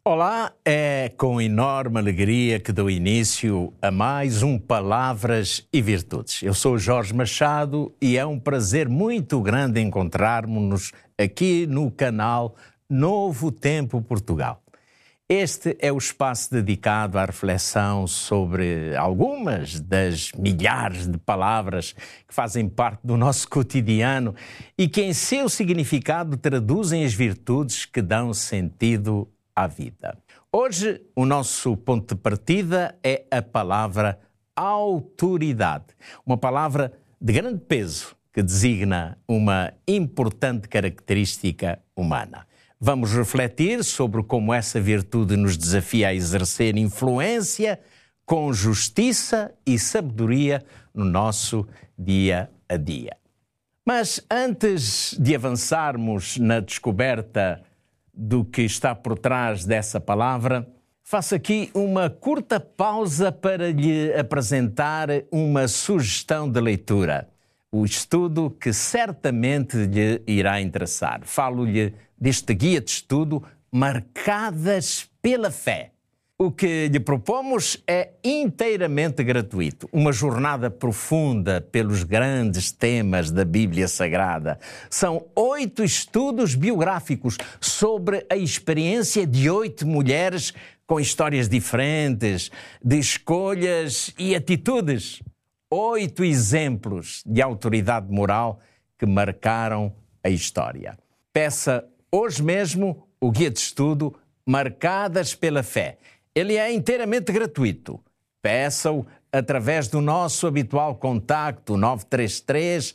Olá, é com enorme alegria que dou início a mais um Palavras e Virtudes. Eu sou Jorge Machado e é um prazer muito grande encontrarmos-nos aqui no canal Novo Tempo Portugal. Este é o espaço dedicado à reflexão sobre algumas das milhares de palavras que fazem parte do nosso cotidiano e que em seu significado traduzem as virtudes que dão sentido à vida. Hoje, o nosso ponto de partida é a palavra autoridade, uma palavra de grande peso que designa uma importante característica humana. Vamos refletir sobre como essa virtude nos desafia a exercer influência com justiça e sabedoria no nosso dia a dia. Mas antes de avançarmos na descoberta do que está por trás dessa palavra, faço aqui uma curta pausa para lhe apresentar uma sugestão de leitura. O estudo que certamente lhe irá interessar. Falo-lhe deste guia de estudo Marcadas pela Fé. O que lhe propomos é inteiramente gratuito. Uma jornada profunda pelos grandes temas da Bíblia Sagrada. São 8 estudos biográficos sobre a experiência de 8 mulheres com histórias diferentes, de escolhas e atitudes. 8 exemplos de autoridade moral que marcaram a história. Peça hoje mesmo o guia de estudo Marcadas pela Fé. Ele é inteiramente gratuito. Peça-o através do nosso habitual contacto 933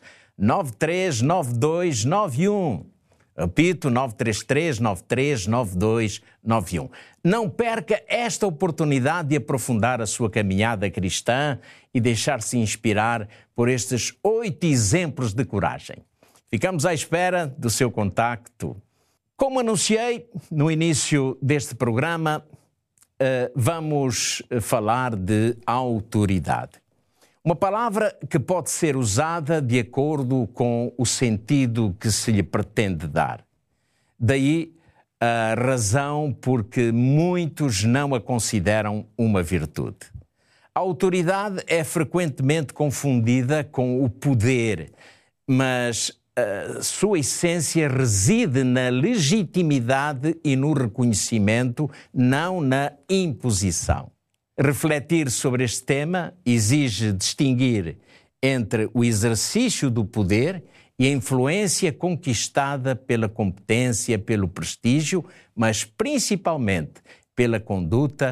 939291. Repito, 933 939291. Não perca esta oportunidade de aprofundar a sua caminhada cristã e deixar-se inspirar por estes 8 exemplos de coragem. Ficamos à espera do seu contacto. Como anunciei no início deste programa, vamos falar de autoridade. Uma palavra que pode ser usada de acordo com o sentido que se lhe pretende dar. Daí a razão por que muitos não a consideram uma virtude. A autoridade é frequentemente confundida com o poder, mas a sua essência reside na legitimidade e no reconhecimento, não na imposição. Refletir sobre este tema exige distinguir entre o exercício do poder e a influência conquistada pela competência, pelo prestígio, mas principalmente pela conduta